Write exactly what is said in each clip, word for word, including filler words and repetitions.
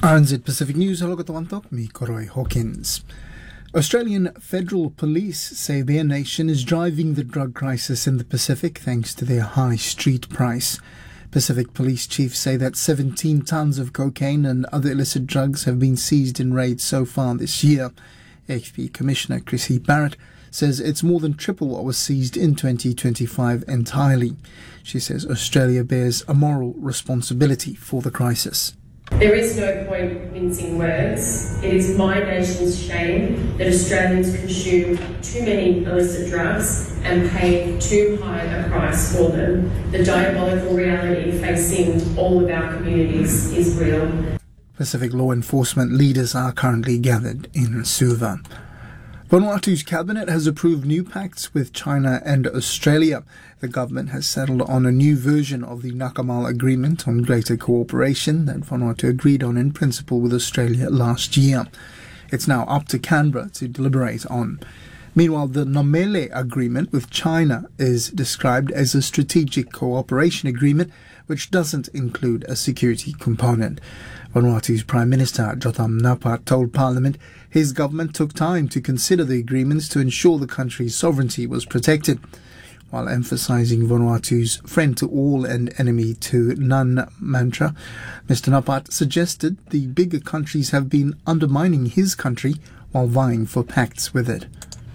R N Z Pacific News, hello katawantok, mi Koroy Hawkins. Australian Federal Police say their nation is driving the drug crisis in the Pacific thanks to their high street price. Pacific Police chiefs say that seventeen tons of cocaine and other illicit drugs have been seized in raids so far this year. A H P Commissioner Chrissy Barrett says it's more than triple what was seized in twenty twenty-five entirely. She says Australia bears a moral responsibility for the crisis. There is no point mincing words. It is my nation's shame that Australians consume too many illicit drugs and pay too high a price for them. The diabolical reality facing all of our communities is real. Pacific law enforcement leaders are currently gathered in Suva. Vanuatu's cabinet has approved new pacts with China and Australia. The government has settled on a new version of the Nakamal Agreement on Greater Cooperation that Vanuatu agreed on in principle with Australia last year. It's now up to Canberra to deliberate on. Meanwhile, the Nomele Agreement with China is described as a strategic cooperation agreement which doesn't include a security component. Vanuatu's Prime Minister Jotham Napat told Parliament his government took time to consider the agreements to ensure the country's sovereignty was protected, while emphasizing Vanuatu's friend to all and enemy to none mantra. Mister Napat suggested the bigger countries have been undermining his country while vying for pacts with it.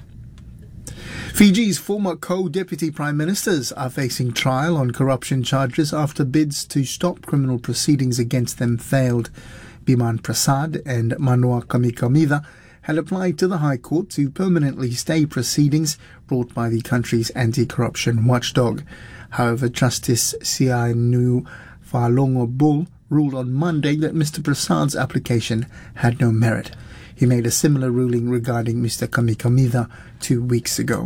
Fiji's former co-deputy prime ministers are facing trial on corruption charges after bids to stop criminal proceedings against them failed. Biman Prasad and Manoa Kamikamida had applied to the High Court to permanently stay proceedings brought by the country's anti-corruption watchdog. However, Justice Sianu Falongo Bull ruled on Monday that Mister Prasad's application had no merit. He made a similar ruling regarding Mister Kamikamida two weeks ago.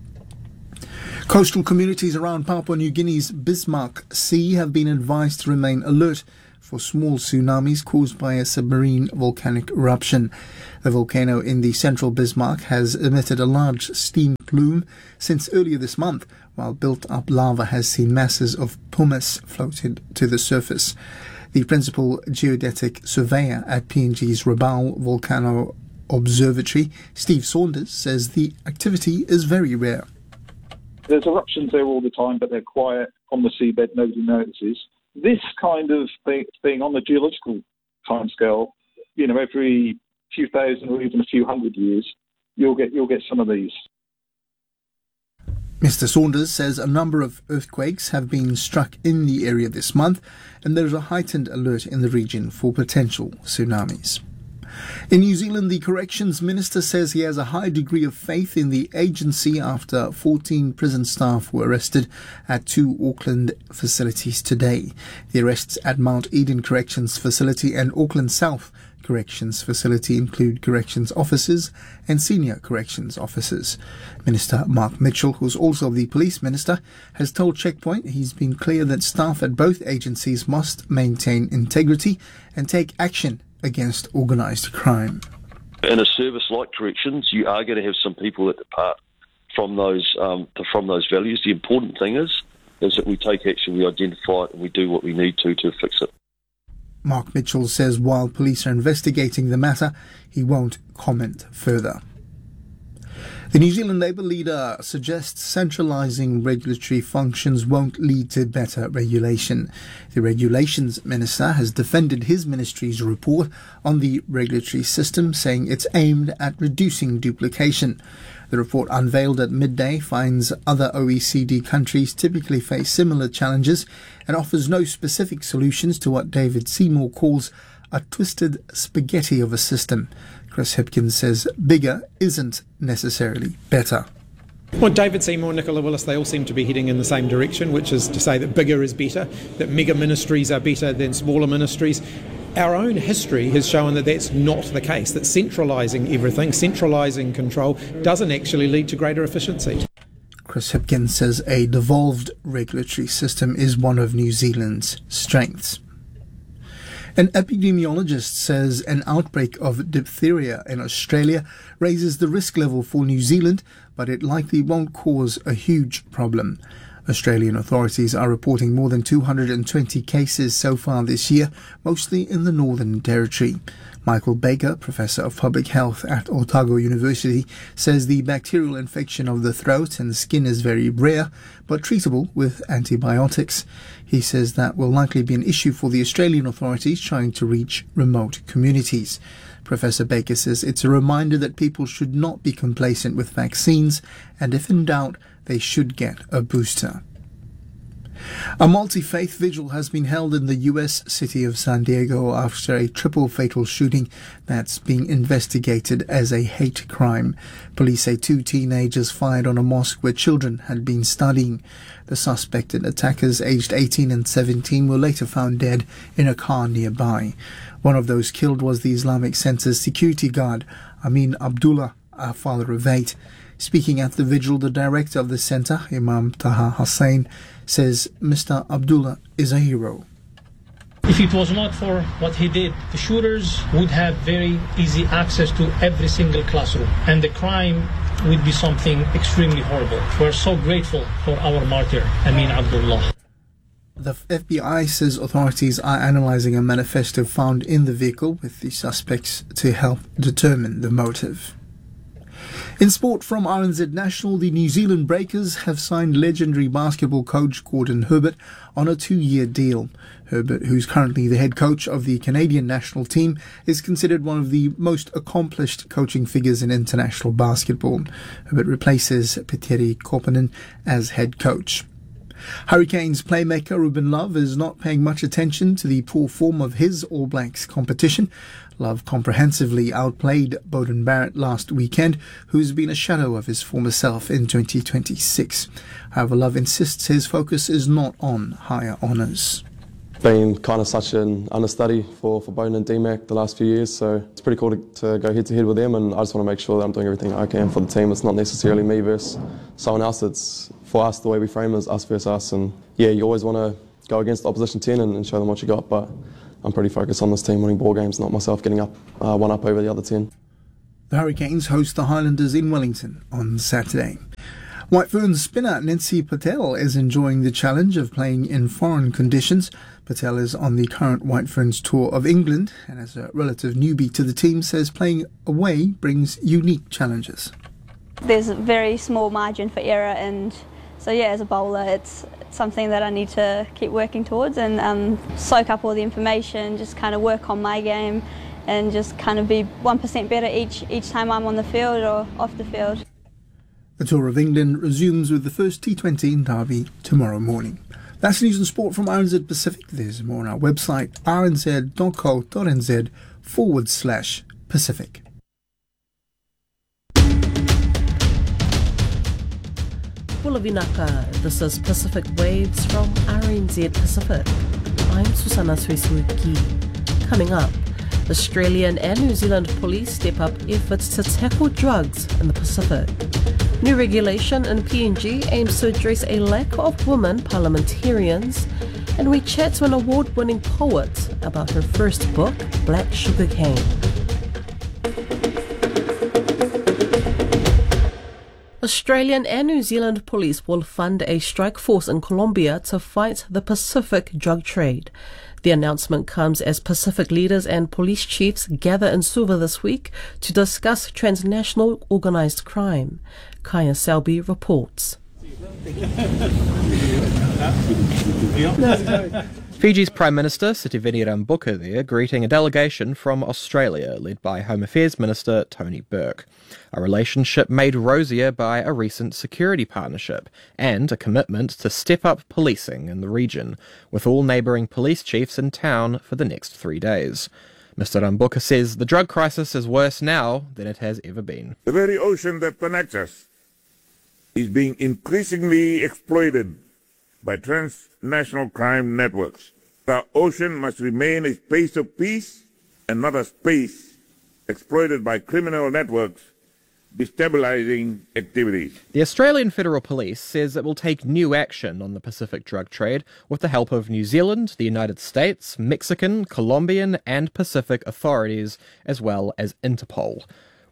Coastal communities around Papua New Guinea's Bismarck Sea have been advised to remain alert for small tsunamis caused by a submarine volcanic eruption. The volcano in the central Bismarck has emitted a large steam plume since earlier this month, while built-up lava has seen masses of pumice floated to the surface. The principal geodetic surveyor at P N G's Rabaul Volcano Observatory, Steve Saunders, says the activity is very rare. There's eruptions there all the time, but they're quiet on the seabed, nobody notices. This kind of thing, thing on the geological timescale, you know, every few thousand or even a few hundred years, you'll get you'll get some of these. Mister Saunders says a number of earthquakes have been struck in the area this month, and there is a heightened alert in the region for potential tsunamis. In New Zealand, the Corrections Minister says he has a high degree of faith in the agency after fourteen prison staff were arrested at two Auckland facilities today. The arrests at Mount Eden Corrections Facility and Auckland South Corrections Facility include corrections officers and senior corrections officers. Minister Mark Mitchell, who's also the police minister, has told Checkpoint he's been clear that staff at both agencies must maintain integrity and take action against organised crime. In a service like corrections, you are going to have some people that depart from those um, from those values. The important thing is is that we take action, we identify it, and we do what we need to to fix it. Mark Mitchell says while police are investigating the matter, he won't comment further. The New Zealand Labour leader suggests centralising regulatory functions won't lead to better regulation. The Regulations Minister has defended his ministry's report on the regulatory system, saying it's aimed at reducing duplication. The report unveiled at midday finds other O E C D countries typically face similar challenges and offers no specific solutions to what David Seymour calls a twisted spaghetti of a system. Chris Hipkins says bigger isn't necessarily better. Well, David Seymour, Nicola Willis, they all seem to be heading in the same direction, which is to say that bigger is better, that mega ministries are better than smaller ministries. Our own history has shown that that's not the case, that centralising everything, centralising control, doesn't actually lead to greater efficiency. Chris Hipkins says a devolved regulatory system is one of New Zealand's strengths. An epidemiologist says an outbreak of diphtheria in Australia raises the risk level for New Zealand, but it likely won't cause a huge problem. Australian authorities are reporting more than two hundred twenty cases so far this year, mostly in the Northern Territory. Michael Baker, Professor of Public Health at Otago University, says the bacterial infection of the throat and skin is very rare, but treatable with antibiotics. He says that will likely be an issue for the Australian authorities trying to reach remote communities. Professor Baker says it's a reminder that people should not be complacent with vaccines, and if in doubt, they should get a booster. A multi-faith vigil has been held in the U S city of San Diego after a triple fatal shooting that's being investigated as a hate crime. Police say two teenagers fired on a mosque where children had been studying. The suspected attackers, aged eighteen and seventeen, were later found dead in a car nearby. One of those killed was the Islamic Center's security guard, Amin Abdullah, a father of eight. Speaking at the vigil, the director of the center, Imam Taha Hussain, says Mister Abdullah is a hero. If it was not for what he did, the shooters would have very easy access to every single classroom, and the crime would be something extremely horrible. We're so grateful for our martyr, Amin Abdullah. The F B I says authorities are analysing a manifesto found in the vehicle with the suspects to help determine the motive. In sport from R N Z National, the New Zealand Breakers have signed legendary basketball coach Gordon Herbert on a two-year deal. Herbert, who's currently the head coach of the Canadian national team, is considered one of the most accomplished coaching figures in international basketball. Herbert replaces Petteri Koponen as head coach. Hurricanes playmaker Ruben Love is not paying much attention to the poor form of his All Blacks competition. Love comprehensively outplayed Beauden Barrett last weekend, who's been a shadow of his former self in twenty twenty-six. However, Love insists his focus is not on higher honours. Been kind of such an understudy for, for Beauden and D Mac the last few years, so it's pretty cool to, to go head to head with them, and I just want to make sure that I'm doing everything I can for the team. It's not necessarily me versus someone else, it's for us, the way we frame it is us versus us, and yeah, you always want to go against the opposition ten and, and show them what you got, but I'm pretty focused on this team winning ball games, not myself getting up uh, one up over the other ten. The Hurricanes host the Highlanders in Wellington on Saturday. White Ferns spinner Nancy Patel is enjoying the challenge of playing in foreign conditions. Patel is on the current White Ferns tour of England, and as a relative newbie to the team, says playing away brings unique challenges. There's a very small margin for error, and so yeah, as a bowler, it's something that I need to keep working towards and um, soak up all the information, just kind of work on my game and just kind of be one percent better each, each time I'm on the field or off the field. The Tour of England resumes with the first T twenty in Derby tomorrow morning. That's news and sport from R N Z Pacific. There's more on our website, rnz.co.nz forward slash Pacific. Pula Vinaka, this is Pacific Waves from R N Z Pacific. I'm Susana Suisuki. Coming up, Australian and New Zealand police step up efforts to tackle drugs in the Pacific. New regulation in P N G aims to address a lack of women parliamentarians, and we chat to an award-winning poet about her first book, Black Sugar Cane. Australian and New Zealand police will fund a strike force in Colombia to fight the Pacific drug trade. The announcement comes as Pacific leaders and police chiefs gather in Suva this week to discuss transnational organised crime. Kaya Selby reports. Fiji's Prime Minister Sitiveni Rabuka there greeting a delegation from Australia led by Home Affairs Minister Tony Burke. A relationship made rosier by a recent security partnership and a commitment to step up policing in the region, with all neighbouring police chiefs in town for the next three days. Mister Rabuka says the drug crisis is worse now than it has ever been. The very ocean that connects us is being increasingly exploited by transnational crime networks. Our ocean must remain a space of peace and not a space exploited by criminal networks destabilising activities. The Australian Federal Police says it will take new action on the Pacific drug trade with the help of New Zealand, the United States, Mexican, Colombian and Pacific authorities, as well as Interpol.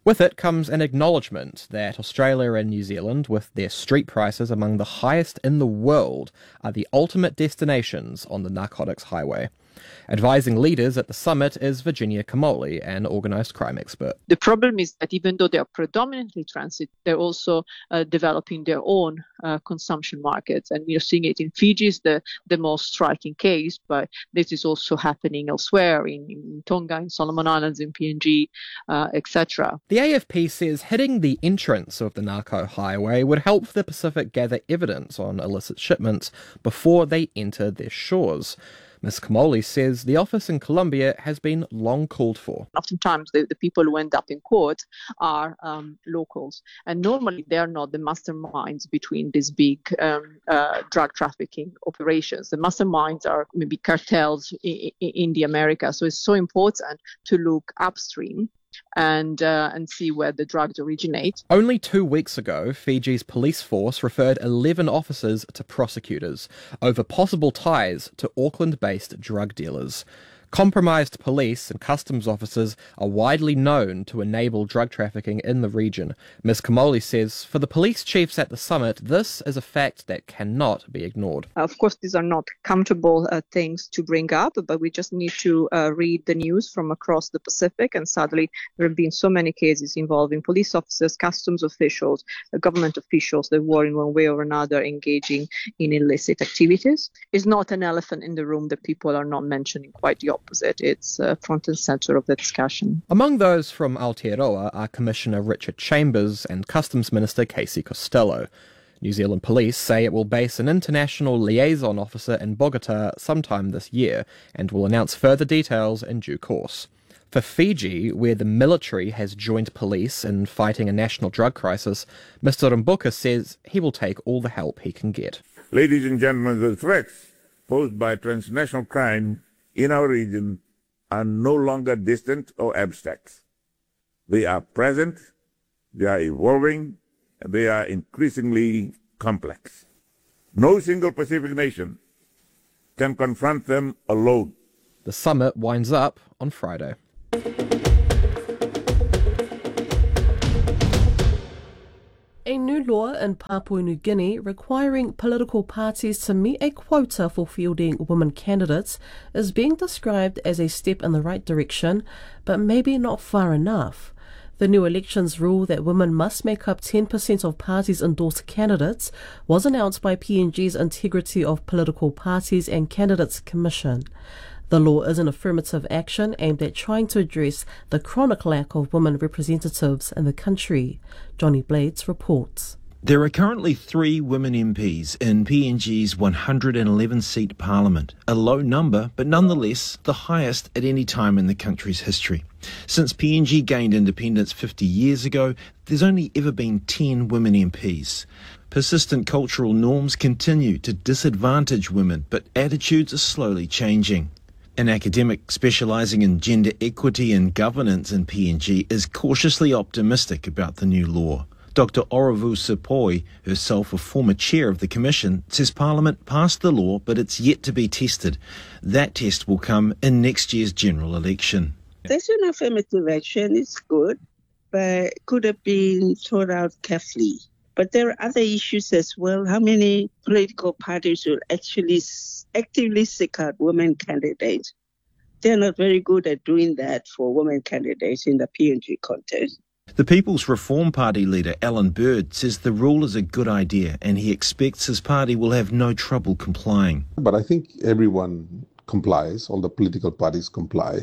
With it comes an acknowledgement that Australia and New Zealand, with their street prices among the highest in the world, are the ultimate destinations on the narcotics highway. Advising leaders at the summit is Virginia Kamoli, an organised crime expert. The problem is that even though they are predominantly transit, they're also uh, developing their own uh, consumption markets. And we are seeing it in Fiji, is the, the most striking case, but this is also happening elsewhere in, in Tonga, in Solomon Islands, in P N G, uh, et cetera. The A F P says hitting the entrance of the narco highway would help the Pacific gather evidence on illicit shipments before they enter their shores. Miz Kamoli says the office in Colombia has been long called for. Oftentimes, the, the people who end up in court are um, locals, and normally they are not the masterminds between these big um, uh, drug trafficking operations. The masterminds are maybe cartels in, in the Americas, so it's so important to look upstream and uh, and see where the drugs originate. Only two weeks ago, Fiji's police force referred eleven officers to prosecutors over possible ties to Auckland-based drug dealers. Compromised police and customs officers are widely known to enable drug trafficking in the region. Miz Kamoli says, for the police chiefs at the summit, this is a fact that cannot be ignored. Of course, these are not comfortable uh, things to bring up, but we just need to uh, read the news from across the Pacific. And sadly, there have been so many cases involving police officers, customs officials, uh, government officials that were in one way or another engaging in illicit activities. It's not an elephant in the room that people are not mentioning, quite the opposite. It's uh, front and centre of the discussion. Among those from Aotearoa are Commissioner Richard Chambers and Customs Minister Casey Costello. New Zealand Police say it will base an international liaison officer in Bogota sometime this year and will announce further details in due course. For Fiji, where the military has joined police in fighting a national drug crisis, Mister Rambuka says he will take all the help he can get. Ladies and gentlemen, the threats posed by transnational crime in our region are no longer distant or abstract. They are present, they are evolving, and they are increasingly complex. No single Pacific nation can confront them alone. The summit winds up on Friday. A new law in Papua New Guinea requiring political parties to meet a quota for fielding women candidates is being described as a step in the right direction, but maybe not far enough. The new elections rule that women must make up ten percent of parties' endorsed candidates was announced by P N G's Integrity of Political Parties and Candidates Commission. The law is an affirmative action aimed at trying to address the chronic lack of women representatives in the country. Johnny Blades reports. There are currently three women M Ps in P N G's one hundred eleven seat parliament, a low number, but nonetheless the highest at any time in the country's history. Since P N G gained independence fifty years ago, there's only ever been ten women M Ps. Persistent cultural norms continue to disadvantage women, but attitudes are slowly changing. An academic specialising in gender equity and governance in P N G is cautiously optimistic about the new law. Doctor Orovu Sepoi, herself a former chair of the Commission, says Parliament passed the law, but it's yet to be tested. That test will come in next year's general election. There's an affirmative action, it's good, but could have been thought out carefully. But there are other issues as well. How many political parties will actually actively seek out women candidates? They're not very good at doing that for women candidates in the P N G contest. The People's Reform Party leader Alan Bird says the rule is a good idea and he expects his party will have no trouble complying. But I think everyone complies, all the political parties comply.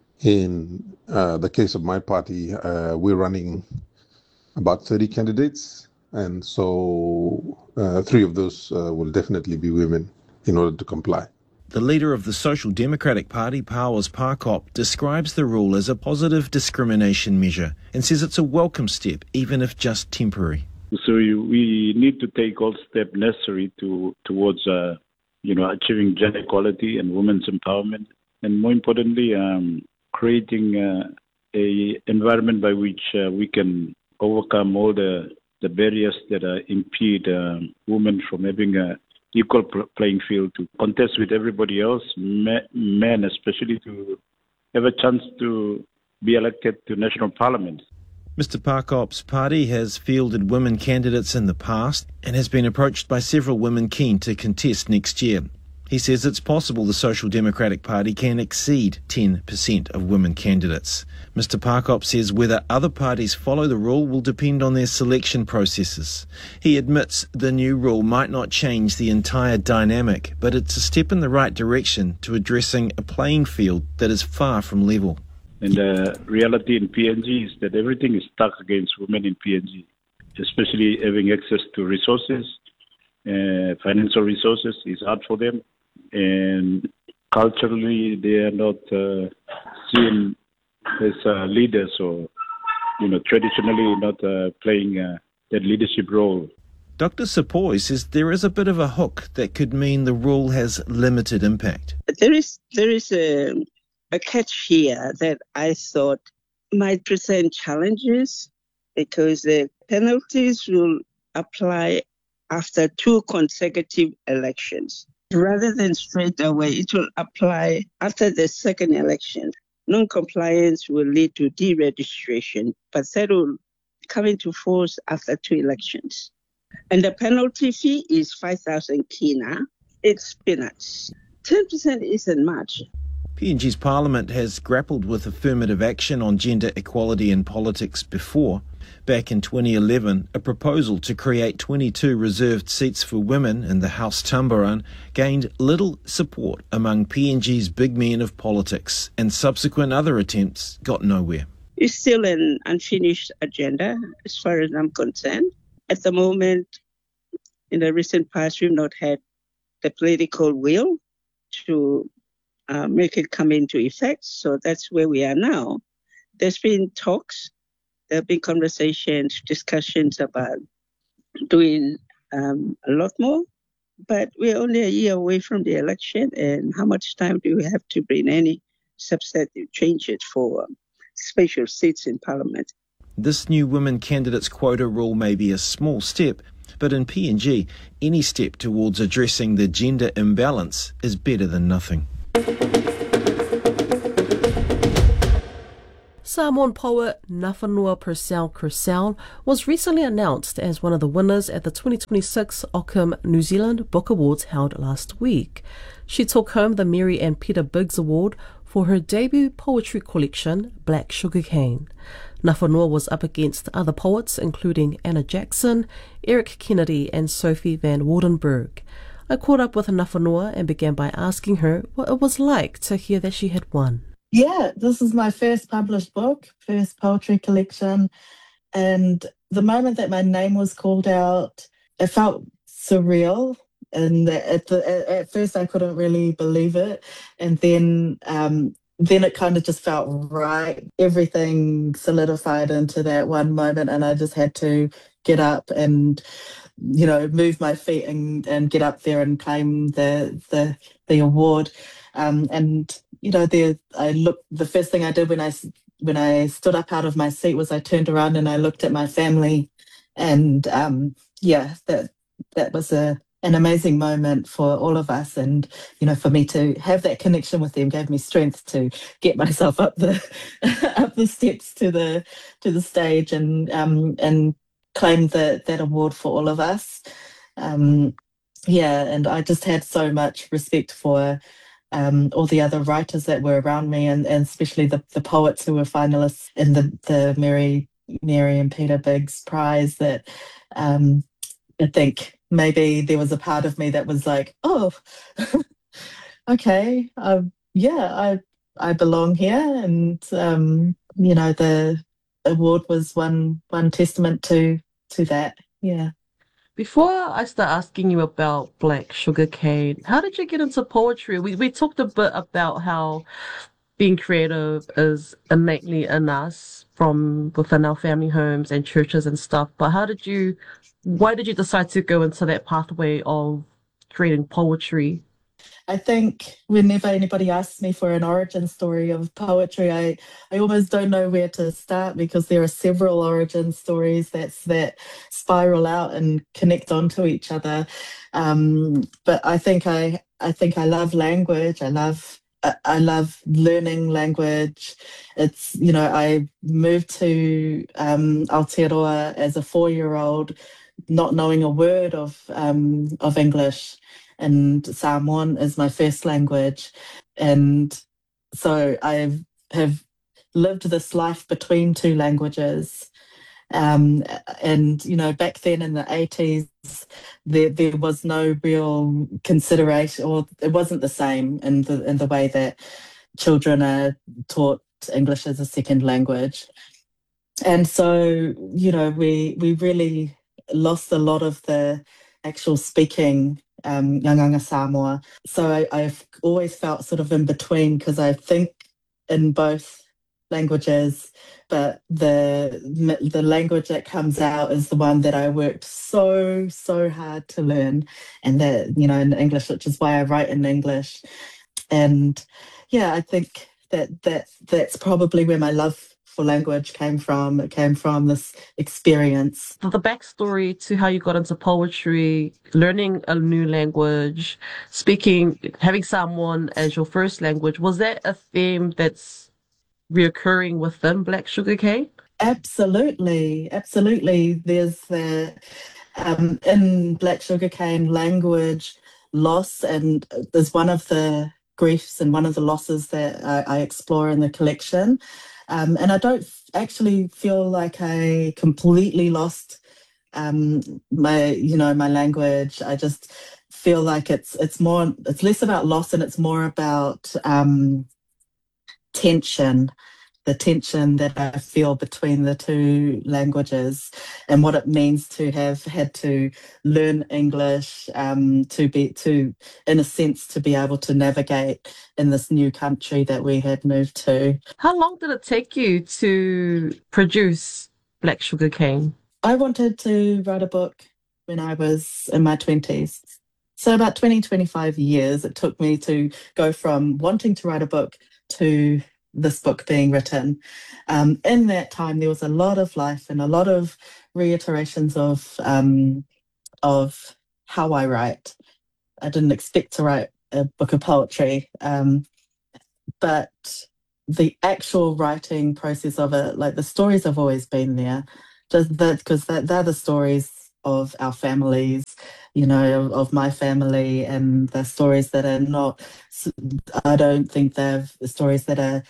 In uh, the case of my party, uh, we're running about thirty candidates. And so uh, three of those uh, will definitely be women in order to comply. The leader of the Social Democratic Party, Powers Parkop, describes the rule as a positive discrimination measure and says it's a welcome step, even if just temporary. So you, we need to take all steps necessary to towards uh, you know, achieving gender equality and women's empowerment, and more importantly, um, creating uh, a environment by which uh, we can overcome all the the barriers that uh, impede uh, women from having a equal playing field to contest with everybody else, men especially, to have a chance to be elected to national parliament. Mister Parkop's party has fielded women candidates in the past and has been approached by several women keen to contest next year. He says it's possible the Social Democratic Party can exceed ten percent of women candidates. Mister Parkop says whether other parties follow the rule will depend on their selection processes. He admits the new rule might not change the entire dynamic, but it's a step in the right direction to addressing a playing field that is far from level. And the reality in P N G is that everything is stuck against women in P N G, especially having access to resources, uh, financial resources is hard for them. And culturally, they are not uh, seen as uh, leaders, or you know, traditionally not uh, playing uh, that leadership role. Doctor Sepoy says there is a bit of a hook that could mean the rule has limited impact. There is there is a, a catch here that I thought might present challenges, because the penalties will apply after two consecutive elections. Rather than straight away, it will apply after the second election. Non-compliance will lead to deregistration, but that will come into force after two elections. And the penalty fee is five thousand kina. It's peanuts. ten percent isn't much. P N G's Parliament has grappled with affirmative action on gender equality in politics before. Back in twenty eleven, a proposal to create twenty-two reserved seats for women in the House Tambaran gained little support among P N G's big men of politics, and subsequent other attempts got nowhere. It's still an unfinished agenda as far as I'm concerned. At the moment, in the recent past, we've not had the political will to uh, make it come into effect. So that's where we are now. There's been talks. There have been conversations, discussions about doing um, a lot more, but we're only a year away from the election, and how much time do we have to bring any substantive changes for um, special seats in Parliament? This new women candidates quota rule may be a small step, but in P N G, any step towards addressing the gender imbalance is better than nothing. Samoan poet Nafanua Purcell Crucell was recently announced as one of the winners at the twenty twenty-six Ockham New Zealand Book Awards held last week. She took home the Mary and Peter Biggs Award for her debut poetry collection, Black Sugarcane. Nafanua was up against other poets including Anna Jackson, Eric Kennedy and Sophie van Wardenberg. I caught up with Nafanua and began by asking her what it was like to hear that she had won. Yeah, this is my first published book, first poetry collection, and the moment that my name was called out, it felt surreal. And at the, at first I couldn't really believe it, and then um, then it kind of just felt right. Everything solidified into that one moment, and I just had to get up and, you know, move my feet and, and get up there and claim the the the award. Um, and you know, there I looked. The first thing I did when I when I stood up out of my seat was I turned around and I looked at my family, and um, yeah, that that was a an amazing moment for all of us. And you know, for me to have that connection with them gave me strength to get myself up the up the steps to the to the stage and um, and claim the, that award for all of us. Um, yeah, and I just had so much respect for Um, all the other writers that were around me, and, and especially the, the poets who were finalists in the, the Mary, Mary and Peter Biggs prize, that um, I think maybe there was a part of me that was like, oh, okay, uh, yeah, I I belong here. And, um, you know, the award was one one testament to to that, yeah. Before I start asking you about Black Sugarcane, how did you get into poetry? We we talked a bit about how being creative is innately in us from within our family homes and churches and stuff. But how did you, why did you decide to go into that pathway of creating poetry? I think whenever anybody asks me for an origin story of poetry, I, I almost don't know where to start, because there are several origin stories that's that spiral out and connect onto each other. Um, but I think I I think I love language. I love I, I love learning language. It's, you know, I moved to um, Aotearoa as a four-year-old, not knowing a word of um, of English, and Samoan is my first language. And so I have lived this life between two languages. Um, and, you know, back then in the eighties, there, there was no real consideration, or it wasn't the same in the, in the way that children are taught English as a second language. And so, you know, we, we really lost a lot of the actual speaking um, Yanganga Samoa. So I, I've always felt sort of in between, because I think in both languages, but the the language that comes out is the one that I worked so, so hard to learn, and that, you know, in English, which is why I write in English. And yeah, I think that, that that's probably where my love for language came from. It came from this experience. The backstory to how you got into poetry, learning a new language, speaking, having Samoan as your first language, was that a theme that's reoccurring within Black Sugarcane? Absolutely, absolutely. There's the um, in Black Sugarcane, language loss, and there's one of the griefs and one of the losses that I, I explore in the collection. Um, and I don't actually feel like I completely lost um, my, you know, my language. I just feel like it's it's more, it's less about loss and it's more about um, tension. The tension that I feel between the two languages, and what it means to have had to learn English, um, to be to, in a sense, to be able to navigate in this new country that we had moved to. How long did it take you to produce Black Sugarcane? I wanted to write a book when I was in my twenties. So about twenty, twenty-five years it took me to go from wanting to write a book to this book being written. Um, in that time, there was a lot of life and a lot of reiterations of um, of how I write. I didn't expect to write a book of poetry, um, but the actual writing process of it, like the stories have always been there, just that because that they're the stories of our families, you know, of, of my family, and the stories that are not, I don't think they're stories that are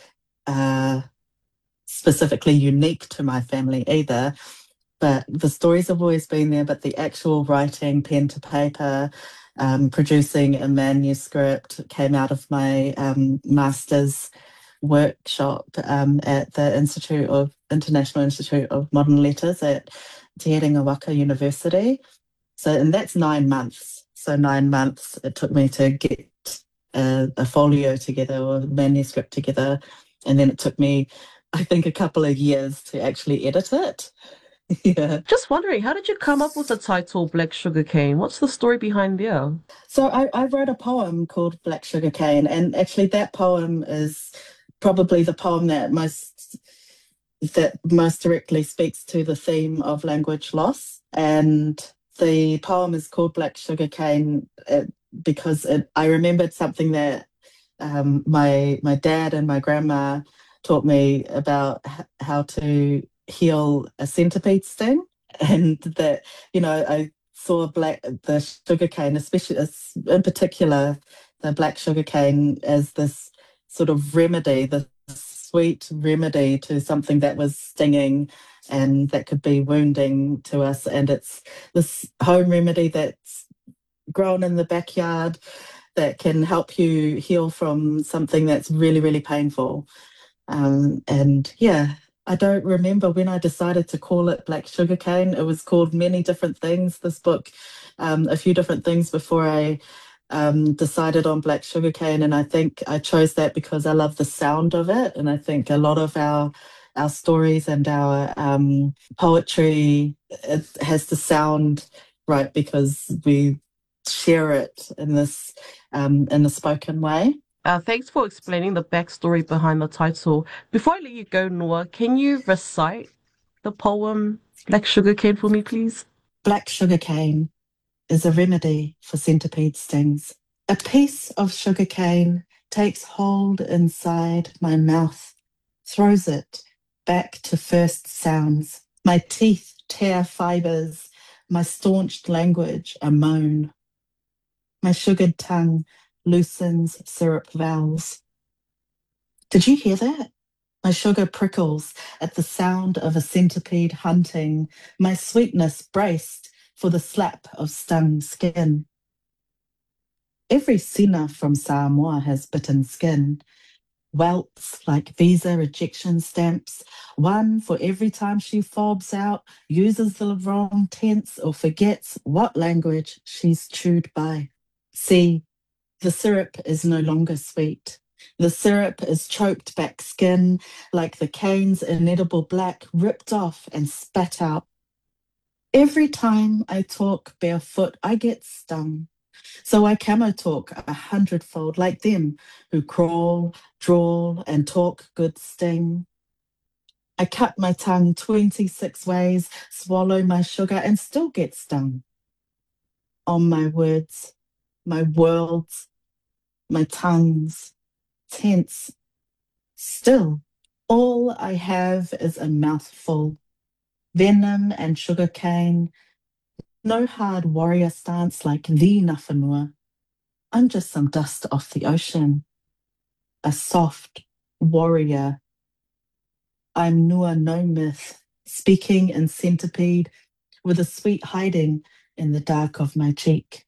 uh, specifically unique to my family either, but the stories have always been there, but the actual writing, pen to paper, um, producing a manuscript came out of my um, master's workshop um, at the Institute of International Institute of Modern Letters at Te Herenga Waka University. So, and that's nine months. So nine months it took me to get a, a folio together, or a manuscript together. And then it took me, I think, a couple of years to actually edit it. Yeah. Just wondering, how did you come up with the title Black Sugarcane? What's the story behind there? So I, I wrote a poem called Black Sugarcane, and actually that poem is probably the poem that most that most directly speaks to the theme of language loss. And the poem is called Black Sugarcane uh, because it, I remembered something that um, my my dad and my grandma taught me about h- how to heal a centipede sting, and that, you know, I saw black the sugarcane, especially in particular the black sugarcane, as this sort of remedy, the sweet remedy to something that was stinging and that could be wounding to us. And it's this home remedy that's grown in the backyard that can help you heal from something that's really, really painful. Um, and yeah, I don't remember when I decided to call it Black Sugarcane. It was called many different things, this book, um, a few different things before I um, decided on Black Sugarcane. And I think I chose that because I love the sound of it. And I think a lot of our our stories and our um, poetry, it has to sound right because we share it in this um, in a spoken way. Uh, thanks for explaining the backstory behind the title. Before I let you go, Noah, can you recite the poem Black Sugarcane for me, please? Black sugarcane is a remedy for centipede stings. A piece of sugarcane takes hold inside my mouth, throws it back to first sounds. My teeth tear fibers, my staunched language a moan. My sugared tongue loosens syrup vowels. Did you hear that? My sugar prickles at the sound of a centipede hunting, my sweetness braced for the slap of stung skin. Every sina from Samoa has bitten skin, welts like visa rejection stamps, one for every time she fobs out, uses the wrong tense, or forgets what language she's chewed by. See, the syrup is no longer sweet. The syrup is choked back skin, like the cane's inedible black ripped off and spat out. Every time I talk barefoot, I get stung. So I camo talk a hundredfold, like them who crawl, drawl, and talk good sting. I cut my tongue twenty-six ways, swallow my sugar, and still get stung. On my words, my worlds, my tongues, tense. Still, all I have is a mouthful. Venom and sugar cane. No hard warrior stance like the Nawhanua. I'm just some dust off the ocean. A soft warrior. I'm Nua no myth, speaking in centipede, with a sweet hiding in the dark of my cheek.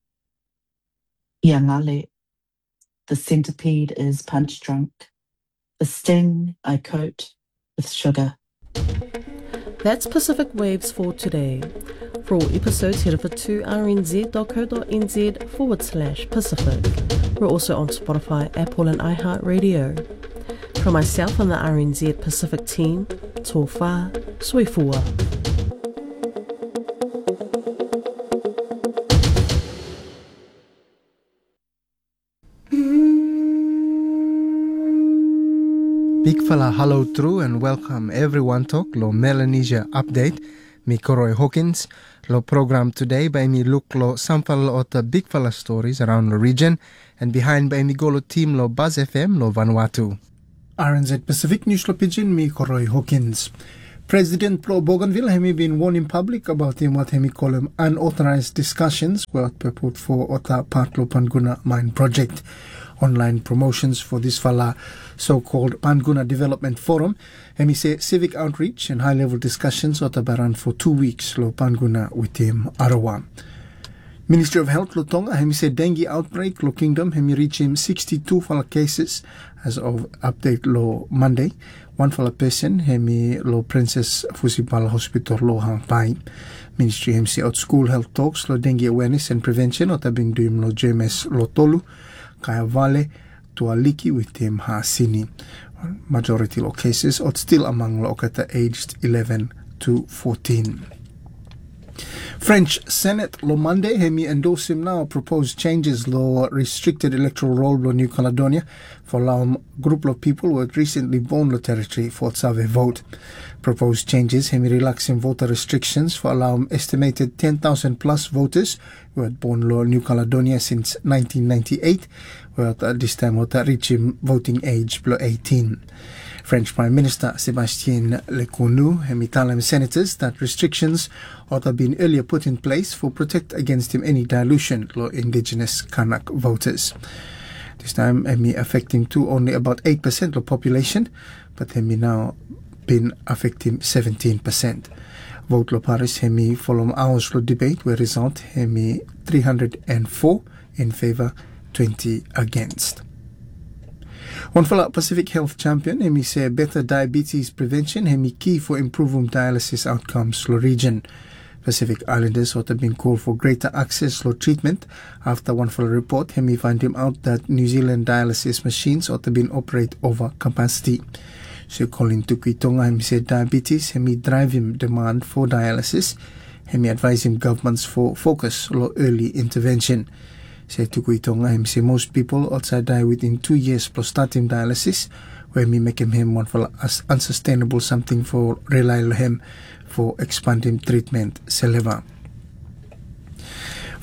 Yangale. The centipede is punch drunk. The sting I coat with sugar. That's Pacific Waves for today. For all episodes, head over to rnz.co.nz forward slash Pacific. We're also on Spotify, Apple and iHeartRadio. From myself and the R N Z Pacific team, tō whā, sui fua. Big fella hello through and welcome everyone to lo Melanesia update. Mi Koroi Hawkins. Lo program today by me look lo sample of the big fella stories around the region and behind by me go lo team lo Buzz F M lo Vanuatu. R N Z Pacific News lo Pigeon, mi Koroi Hawkins. President Pro Bougainville has been warned in public about him what he call him unauthorized discussions without purport for Ota Patlo Panguna mine project. Online promotions for this fella so-called Panguna Development Forum. And he say civic outreach and high-level discussions at Baran for two weeks lo Panguna with him Arawa. Ministry of Health lo Tonga he say dengue outbreak lo kingdom he reach him sixty-two fella cases as of update lo Monday. One fella person he lo Princess Fusipala Hospital lo hang pai. Ministry he say out school health talks lo dengue awareness and prevention at been doing lo J M S lo Tolu. Kaya Vale to Aliki with him Hasini. Majority of cases are still among Lokata aged eleven to fourteen. French Senate lo Monday hemi endorse him now proposed changes lo restricted electoral roll lo New Caledonia for allow group of people who had recently born lo territory for Tsave vote. Proposed changes hemi relaxing voter restrictions for allow estimated ten thousand plus voters who had born lo New Caledonia since nineteen ninety-eight, where at this time what reach him voting age below eighteen. French Prime Minister Sébastien Lecornu hemi tell him senators that restrictions ought have been earlier put in place for protect against him any dilution lo indigenous Kanak voters. This time hemi affecting to only about eight percent of population, but hemi now been affecting seventeen percent. Vote lo Paris hemi follow hours lo debate where result hemi three hundred four in favor, twenty against. One fellow Pacific Health champion hemi say better diabetes prevention hemi key for improving dialysis outcomes lo region. Pacific Islanders ought to have been called for greater access to treatment after one fellow report hemi find him out that New Zealand dialysis machines ought to have been operate over capacity. So Colin Tukuitonga hemi said diabetes hemi drive him demand for dialysis. Hemi advise him governments for focus or early intervention. Say Tukuitonga hemi say most people outside die within two years plus starting dialysis, where me make him him one for unsustainable something for rely on him for expanding treatment seleva.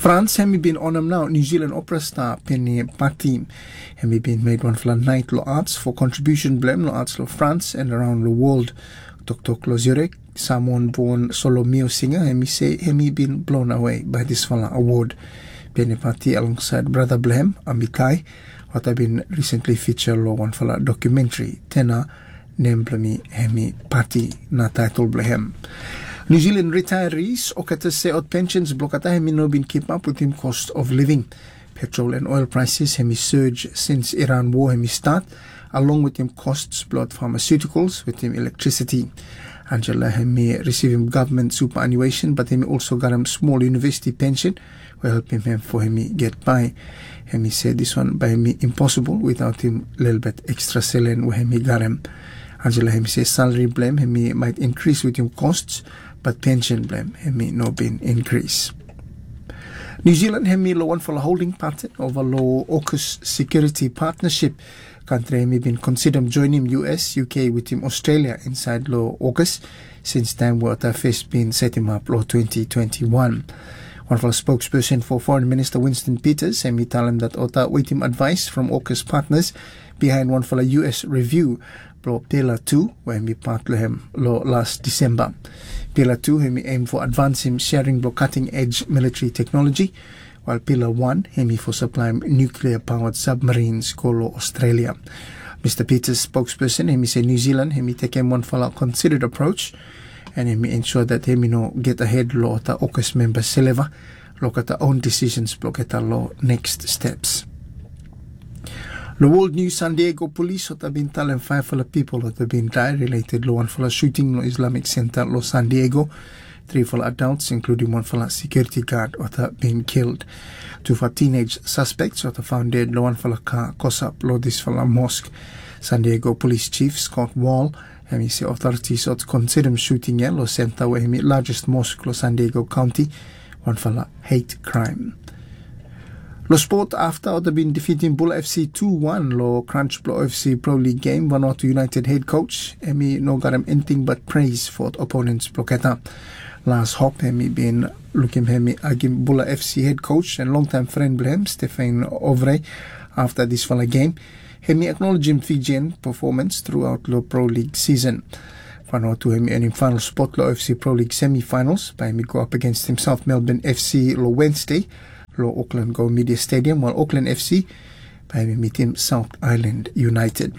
France hemi been on him now. New Zealand opera star Penny Patti hemi been made one for the night lo arts for contribution blem lo arts lo France and around the world. Doctor Klozurek, someone born Solomeo singer, hemi say hemi been blown away by this fella award. Penny Patti alongside brother Blem Amikai, what have been recently featured lo one fella documentary Tena Nemblemi hemi Patti na title Blehem. New Zealand retirees okata say out pensions blokata hemi no been keep up with him cost of living. Petrol and oil prices hemi surge since Iran war hemi start, along with him costs blood pharmaceuticals with him electricity. Angela hemi receive him government superannuation, but hemi also got him small university pension will help him for hemi get by. Hemi said this one by hemi impossible without him little bit extra selling where hemi got him. Angela hemi says salary blame hemi might increase with him costs, but pension blame hemi no been increase. New Zealand hemi lo one for the holding pattern over lo AUKUS security partnership. Country hemi been considered joining U S, U K with him Australia inside lo AUKUS since time water first been set him up lo twenty twenty-one. One for the spokesperson for Foreign Minister Winston Peters hemi tell him that Ota wait him advice from AUKUS partners behind one for the U S review lo Pillar two where hemi part lo him lo last December. Pillar two hemi aim for advancing sharing lo cutting edge military technology, while Pillar one hemi for supplying nuclear powered submarines called Australia. Mister Peters spokesperson hemi say New Zealand hemi take him one for a considered approach and hemi ensure that hemi no get ahead lo ta AUKUS member Sileva lo kata own decisions lo kata lo next steps. The World News San Diego police have been telling five for the people that have been died related to one for the shooting no Islamic Center lo San Diego. Three for adults, including one for the security guard, that have been killed. Two for teenage suspects that are found dead. Lo one for the car Kosap lo this for the mosque. San Diego Police Chief Scott Wall and he say authorities ought to consider shooting ya lo center where he largest mosque lo San Diego County. One for the hate crime. Lo sport after they been defeating Bulla F C two one lo Crunch Blow F C Pro League game. Vanuatu United head coach Emi no got him anything but praise for the opponent's blocketa. Last hop Emi been looking Emi again Bulla F C head coach and longtime friend Blem Stefan Ovre after this fella game. Emi acknowledging Fijian performance throughout lo Pro League season. Vanuatu Emi earning final spot lo F C Pro League semi-finals by Emi go up against him South Melbourne F C lo Wednesday. Lo Auckland Go Media Stadium, while Auckland F C by meeting South Island United.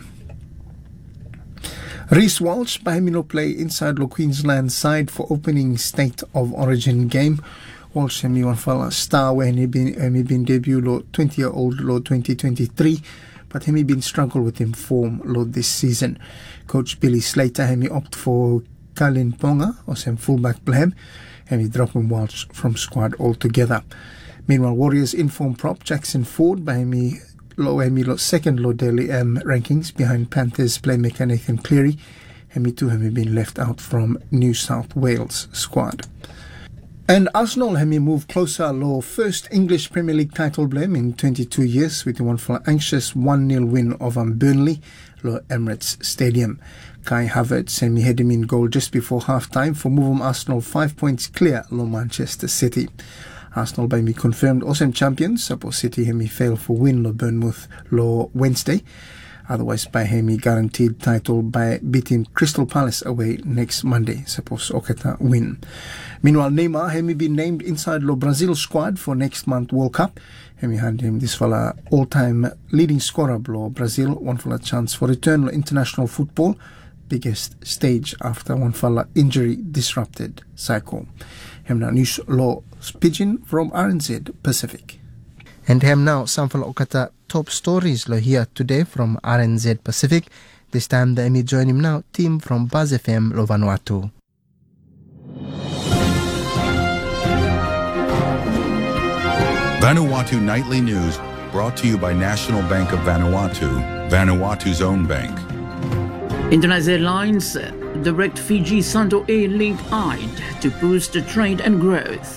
Reece Walsh by no play inside Lo Queensland side for opening State of Origin game. Walsh hemi one fella star when he been hemi been debut lo twenty year old lo twenty twenty-three, but hemi been struggle with him form lo this season. Coach Billy Slater hemi opt for Kalin Ponga or some fullback blame hemi dropping Walsh from squad altogether. Meanwhile, Warriors inform prop Jackson Ford by me low Emi lo second low daily M rankings behind Panthers playmaker Nathan Cleary. Emi too Hemi been left out from New South Wales squad. And Arsenal Hemi moved closer low first English Premier League title blame in twenty-two years with one for anxious one nil win over Burnley low Emirates Stadium. Kai Havertz Hemi had him in goal just before half time for moving Arsenal five points clear low Manchester City. Arsenal by me confirmed awesome champions. Suppose City hemi fail for win lo Bournemouth lo Wednesday. Otherwise by hemi guaranteed title by beating Crystal Palace away next Monday. Suppose Okata win. Meanwhile Neymar hemi been named inside lo Brazil squad for next month World Cup. Hemi hand him this fella all-time leading scorer lo Brazil. One fella chance for return lo international football. Biggest stage after one fella injury disrupted cycle. Hem now news law pigeon from R N Z Pacific. And hem now some for okata top stories lo here today from R N Z Pacific. This time the Emi join him now team from Buzz F M lo Vanuatu. Vanuatu Nightly News brought to you by National Bank of Vanuatu, Vanuatu's own bank. International Airlines direct Fiji Santo Air link eyed to boost trade and growth.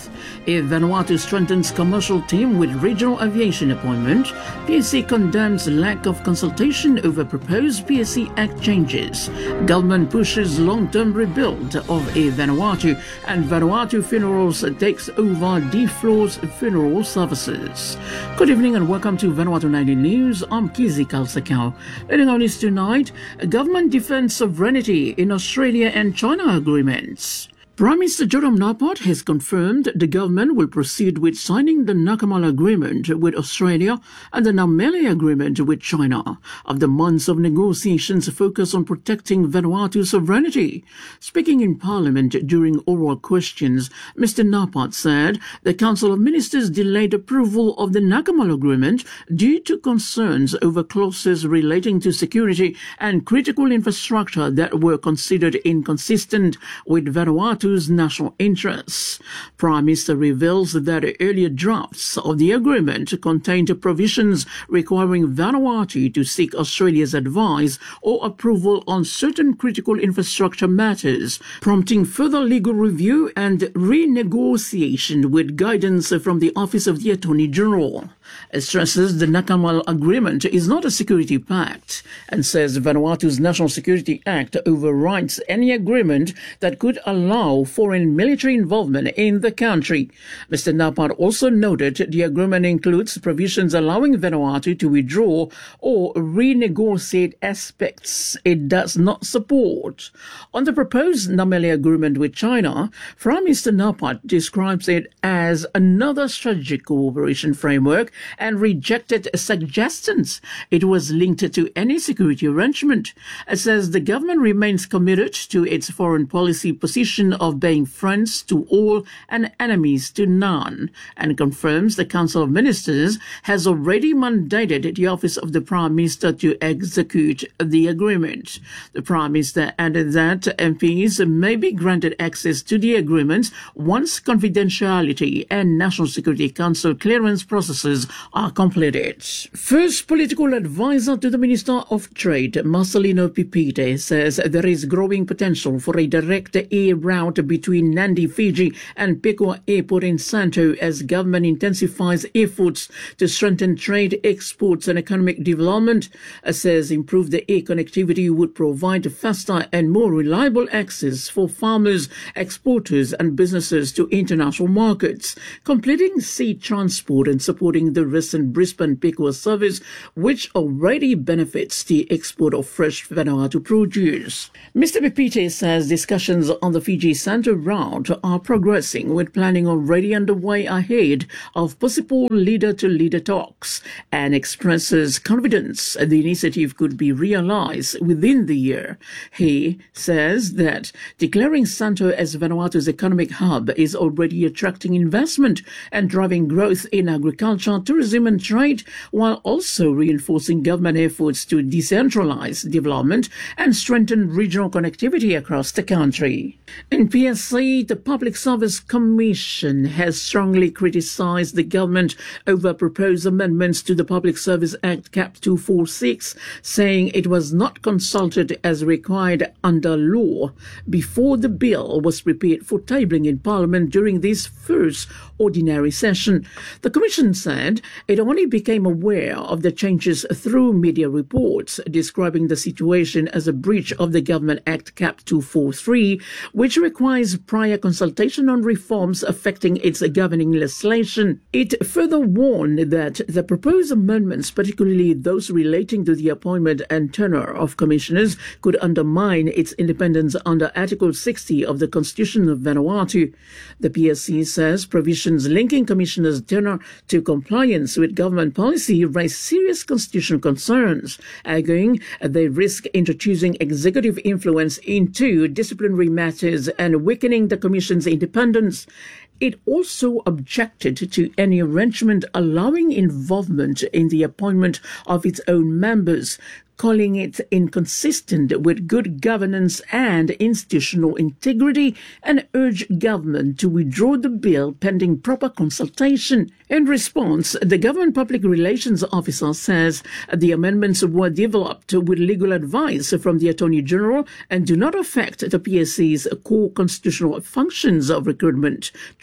Air Vanuatu strengthens commercial team with regional aviation appointment. P S C condemns lack of consultation over proposed P S C Act changes. Government pushes long-term rebuild of Air Vanuatu, and Vanuatu Funerals takes over D-Floor's funeral services. Good evening and welcome to Vanuatu ninety News. I'm Kizi Kalsakau. Leading on news tonight, government defends sovereignty in Australia and China agreements. Prime Minister Joram Napat has confirmed the government will proceed with signing the Nakamal Agreement with Australia and the Namele Agreement with China after months of negotiations focus on protecting Vanuatu's sovereignty. Speaking in Parliament during oral questions, Mister Napat said the Council of Ministers delayed approval of the Nakamal Agreement due to concerns over clauses relating to security and critical infrastructure that were considered inconsistent with Vanuatu national interests. Prime Minister reveals that earlier drafts of the agreement contained provisions requiring Vanuatu to seek Australia's advice or approval on certain critical infrastructure matters, prompting further legal review and renegotiation with guidance from the Office of the Attorney General. It stresses the Nakamal Agreement is not a security pact and says Vanuatu's National Security Act overrides any agreement that could allow foreign military involvement in the country. Mister Napat also noted the agreement includes provisions allowing Vanuatu to withdraw or renegotiate aspects it does not support. On the proposed Namele Agreement with China, Prime Minister Napat describes it as another strategic cooperation framework and rejected suggestions it was linked to any security arrangement. It says the government remains committed to its foreign policy position of being friends to all and enemies to none, and confirms the Council of Ministers has already mandated the Office of the Prime Minister to execute the agreement. The Prime Minister added that M Ps may be granted access to the agreement once confidentiality and National Security Council clearance processes are completed. First political advisor to the Minister of Trade, Marcelino Pipite, says there is growing potential for a direct air route between Nadi, Fiji and Pekua Airport in Santo as government intensifies efforts to strengthen trade, exports and economic development. It says improved air connectivity would provide faster and more reliable access for farmers, exporters and businesses to international markets, completing sea transport and supporting the recent Brisbane Pekua service, which already benefits the export of fresh Vanuatu produce. Mister Pipite says discussions on the Fiji-Santo route are progressing, with planning already underway ahead of possible leader-to-leader talks, and expresses confidence the initiative could be realized within the year. He says that declaring Santo as Vanuatu's economic hub is already attracting investment and driving growth in agriculture, tourism and trade, while also reinforcing government efforts to decentralize development and strengthen regional connectivity across the country. In P S C, the Public Service Commission has strongly criticised the government over proposed amendments to the Public Service Act Cap two forty-six, saying it was not consulted as required under law before the bill was prepared for tabling in Parliament during this first ordinary session. The Commission said it only became aware of the changes through media reports, describing the situation as a breach of the Government Act Cap two forty-three, which requires prior consultation on reforms affecting its governing legislation. It further warned that the proposed amendments, particularly those relating to the appointment and tenure of commissioners, could undermine its independence under Article sixty of the Constitution of Vanuatu. The P S C says provisions linking commissioners' tenure to compliance with government policy raise serious constitutional concerns, arguing they risk introducing executive influence into disciplinary matters and weakening the Commission's independence. It also objected to any arrangement allowing involvement in the appointment of its own members, calling it inconsistent with good governance and institutional integrity, and urged government to withdraw the bill pending proper consultation. In response, the government public relations officer says the amendments were developed with legal advice from the Attorney General and do not affect the P S C's core constitutional functions of recruitment,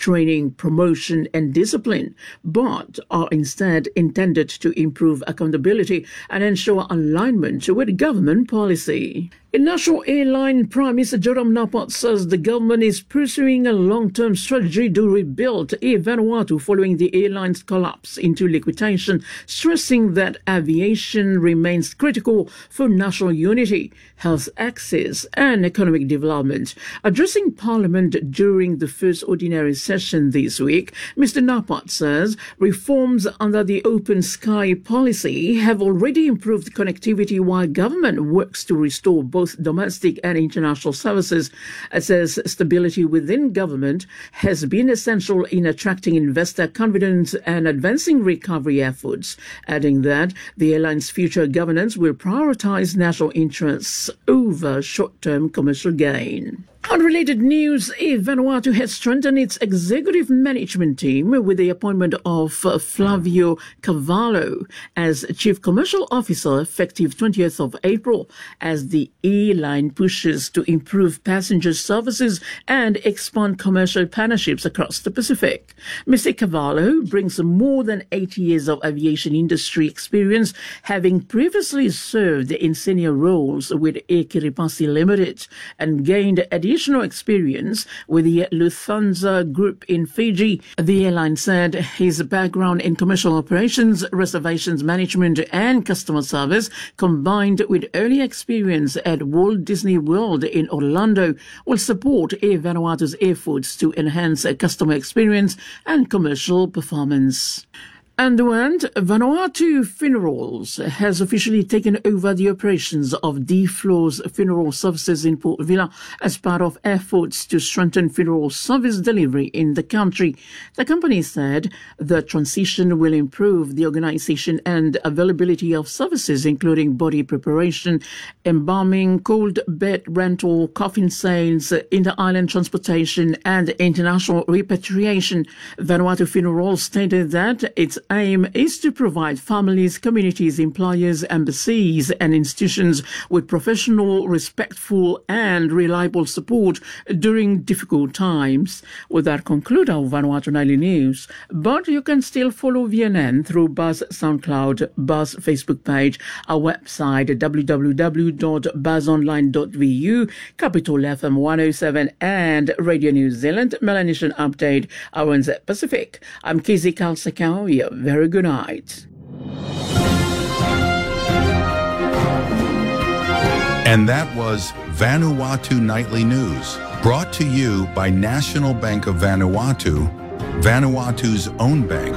training, promotion and discipline, but are instead intended to improve accountability and ensure alignment with government policy. In National Airline, Prime Minister Jerome Napot says the government is pursuing a long-term strategy to rebuild Air Vanuatu following the airline's collapse into liquidation, stressing that aviation remains critical for national unity, health access and economic development. Addressing Parliament during the first ordinary session this week, Mister Napot says reforms under the Open Sky policy have already improved connectivity while government works to restore both both domestic and international services. It says stability within government has been essential in attracting investor confidence and advancing recovery efforts, adding that the airline's future governance will prioritize national interests over short-term commercial gain. Unrelated news, Air Vanuatu has strengthened its executive management team with the appointment of Flavio Cavallo as Chief Commercial Officer effective twentieth of April as the airline pushes to improve passenger services and expand commercial partnerships across the Pacific. Mister Cavallo brings more than eight years of aviation industry experience, having previously served in senior roles with Air Kiribati Limited and gained additional Additional experience with the Lufthansa Group in Fiji. The airline said his background in commercial operations, reservations management and customer service, combined with early experience at Walt Disney World in Orlando, will support Air Vanuatu's efforts to enhance customer experience and commercial performance. And Vanuatu Funerals has officially taken over the operations of D Flows Funeral Services in Port Vila as part of efforts to strengthen funeral service delivery in the country. The company said the transition will improve the organization and availability of services, including body preparation, embalming, cold bed rental, coffin sales, inter-island transportation, and international repatriation. Vanuatu Funerals stated that its aim is to provide families, communities, employers, embassies and institutions with professional, respectful and reliable support during difficult times. With that conclude our Vanuatu Nightly News, but you can still follow V N N through Buzz SoundCloud, Buzz Facebook page, our website w w w dot buzz online dot v u, Capital F M one oh seven and Radio New Zealand, Melanesian Update, R N Z Pacific. I'm Kizzy Kalsakau. Very good night. And that was Vanuatu Nightly News, brought to you by National Bank of Vanuatu, Vanuatu's own bank.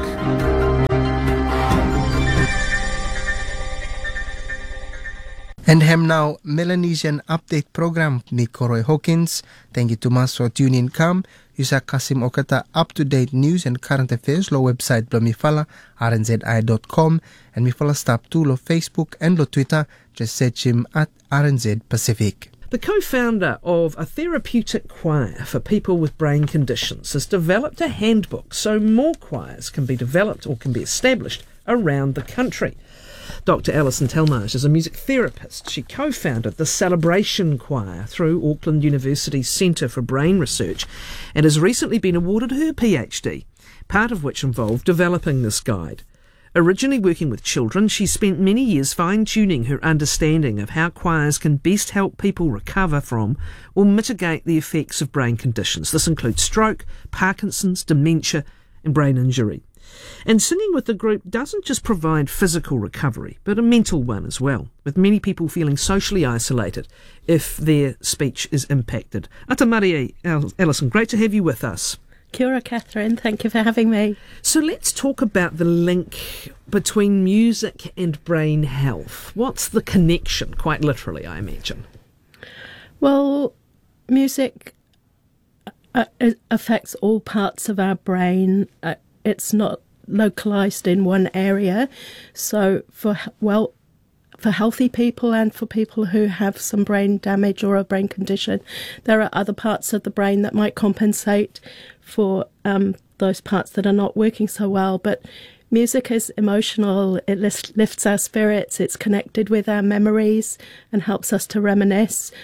And hem now Melanesian Update Program ni Koroi Hawkins. Thank you to mas for tuning in. Come, Yusa Kasim Okata up-to-date news and current affairs lo website blo mifala r n z i dot com and mifala stop to lo Facebook and lo Twitter. Just search him at R N Z Pacific. The co-founder of a therapeutic choir for people with brain conditions has developed a handbook so more choirs can be developed or can be established around the country. Doctor Alison Talmage is a music therapist. She co-founded the Celebration Choir through Auckland University's Centre for Brain Research and has recently been awarded her PhD, part of which involved developing this guide. Originally working with children, she spent many years fine-tuning her understanding of how choirs can best help people recover from or mitigate the effects of brain conditions. This includes stroke, Parkinson's, dementia and brain injury. And singing with the group doesn't just provide physical recovery, but a mental one as well, with many people feeling socially isolated if their speech is impacted. Atamarie, Alison, great to have you with us. Kia ora, Catherine. Thank you for having me. So let's talk about the link between music and brain health. What's the connection, quite literally, I imagine? Well, music uh, it affects all parts of our brain. Uh, it's not localized in one area. So for, well, for healthy people and for people who have some brain damage or a brain condition, there are other parts of the brain that might compensate for um, those parts that are not working so well. But music is emotional. It lifts our spirits. It's connected with our memories and helps us to reminisce.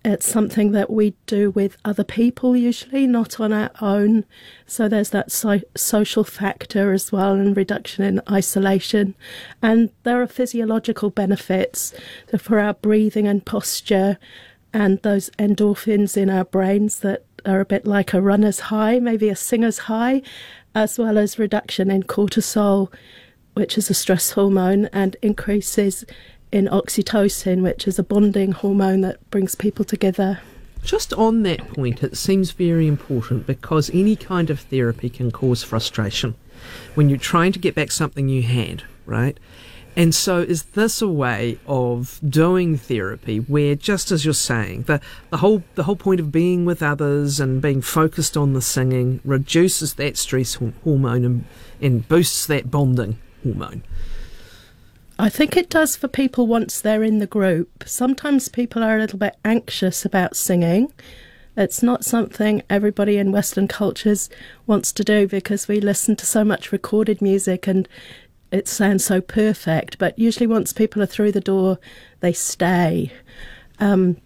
it's something that we do with other people usually, not on our own. So there's that so- social factor as well, and reduction in isolation. And there are physiological benefits for our breathing and posture, and those endorphins in our brains that are a bit like a runner's high, maybe a singer's high, as well as reduction in cortisol, which is a stress hormone, and increases in oxytocin, which is a bonding hormone that brings people together. Just on that point, it seems very important because any kind of therapy can cause frustration when you're trying to get back something you had, right? And so is this a way of doing therapy where, just as you're saying, the, the whole the whole point of being with others and being focused on the singing reduces that stress hormone and, and boosts that bonding hormone? I think it does for people once they're in the group. Sometimes people are a little bit anxious about singing. It's not something everybody in Western cultures wants to do because we listen to so much recorded music and it sounds so perfect. But usually once people are through the door, they stay. Um,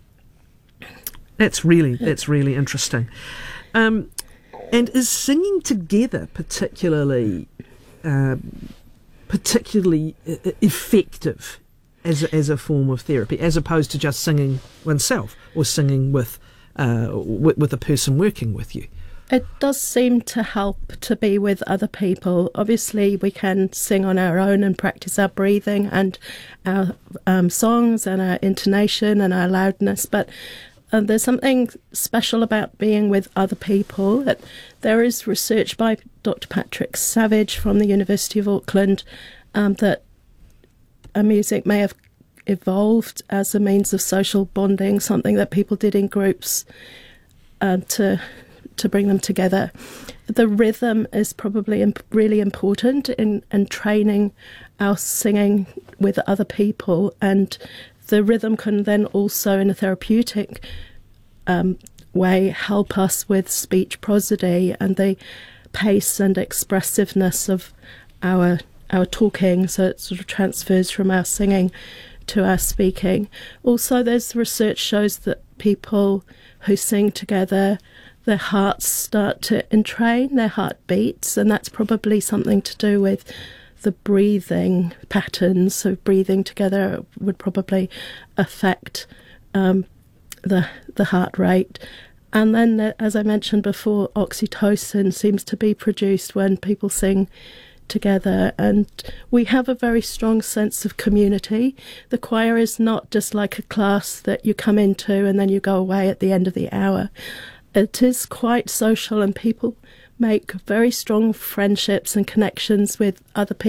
that's really that's really interesting. Um, and is singing together particularly... Uh, particularly effective as a, as a form of therapy, as opposed to just singing oneself or singing with, uh, with with a person working with you? It does seem to help to be with other people. Obviously, we can sing on our own and practice our breathing and our um, songs and our intonation and our loudness, but Uh, there's something special about being with other people. It, there is research by Doctor Patrick Savage from the University of Auckland um, that uh, music may have evolved as a means of social bonding, something that people did in groups uh, to to bring them together. The rhythm is probably imp- really important in, in training our singing with other people, and the rhythm can then also, in a therapeutic um, way, help us with speech prosody and the pace and expressiveness of our our talking, so it sort of transfers from our singing to our speaking. Also, there's research shows that people who sing together, their hearts start to entrain, their heart beats, and that's probably something to do with the breathing patterns. So breathing together would probably affect um, the the heart rate. And then, uh, as I mentioned before, oxytocin seems to be produced when people sing together, and we have a very strong sense of community. The choir is not just like a class that you come into and then you go away at the end of the hour. It is quite social, and people make very strong friendships and connections with other people.